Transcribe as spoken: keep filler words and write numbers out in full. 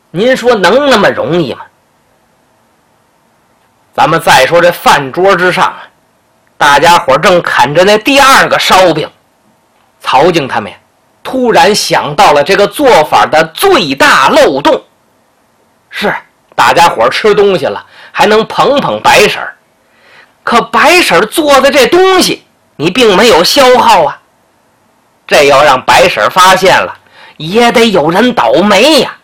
您说能那么容易吗？咱们再说这饭桌之上啊，大家伙正啃着那第二个烧饼，曹静他们呀突然想到了这个做法的最大漏洞。是大家伙吃东西了还能捧捧白婶儿，可白婶儿做的这东西你并没有消耗啊，这要让白婶儿发现了也得有人倒霉呀。